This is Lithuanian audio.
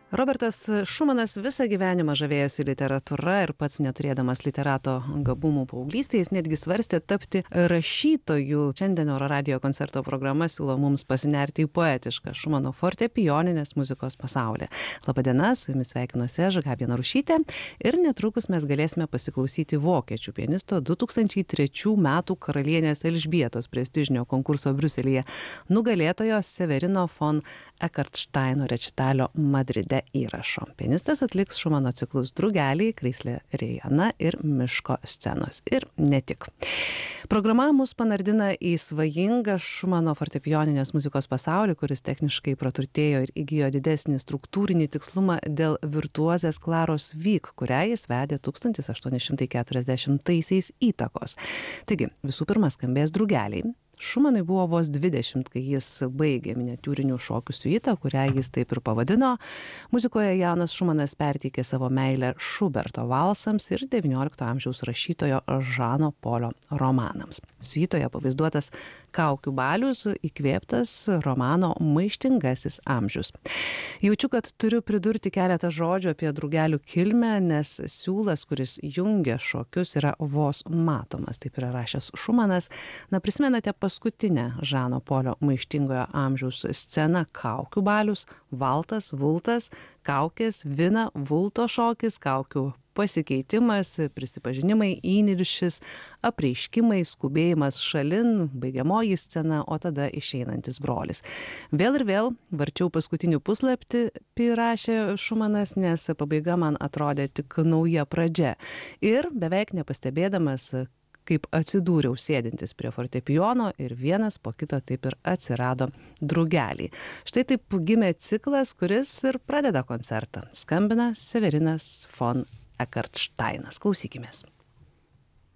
Robertas Šumanas visą gyvenimą žavėjosi literatūra ir pats neturėdamas literato gabumų paauglystėje, jis netgi svarstė tapti rašytoju. Šiandien Oro radijo koncerto programa siūlo mums pasinerti į poetišką Šumano fortepijoninės muzikos pasaulį. Labadiena, su jumis sveikinuosi aš, Gabija Narušytė, ir netrukus mes galėsime pasiklausyti vokiečių pianisto 2003 metų karalienės Elžbietos prestižinio konkurso Briuselyje nugalėtojo Severino von Eckartšteino rečitalio Madride įrašo. Pianistas atliks Šumano ciklus Drugeliai, Kreislerėjana ir Miško scenos. Ir ne tik. Programa mus panardina į svajingą Šumano fortepijoninės muzikos pasaulį, kuris techniškai praturtėjo ir įgijo didesnį struktūrinį tikslumą dėl virtuozės Klaros Vyk, kurią jis vedė 1840-aisiais įtakos. Taigi, visų pirma skambės Drugeliai. Šumanui buvo vos 20, kai jis baigė miniatiūrinių šokių siuitą, kurią jis taip ir pavadino. Muzikoje Janas Šumanas perteikė savo meilę Šuberto valsams ir XIX amžiaus rašytojo Žano Polio romanams. Siuitoje pavaizduotas kaukių balius, įkvėptas romano Maištingasis amžius. Jaučiu, kad turiu pridurti keletą žodžių apie drugelių kilmę, nes siūlas, kuris jungia šokius, yra vos matomas. Taip yra rašęs Šumanas. Prisimenate paskutinę Žano Polio Maištingojo amžiaus sceną kaukių balius, valtas, vultas, kaukės, vina, vulto šokis, kaukių pasikeitimas, prisipažinimai, įniršis, apreiškimai, skubėjimas šalin, baigiamoji scena, o tada išeinantis brolis. Vėl ir vėl varčiau paskutinį puslapį, rašė Šumanas, nes pabaiga man atrodė tik nauja pradžia. Ir beveik nepastebėdamas, kaip atsidūriau sėdintis prie fortepijono ir vienas po kito taip ir atsirado drugeliai. Štai taip gimė ciklas, kuris ir pradeda koncertą. Skambina Severinas von Eckartšteinas. Klausykimės.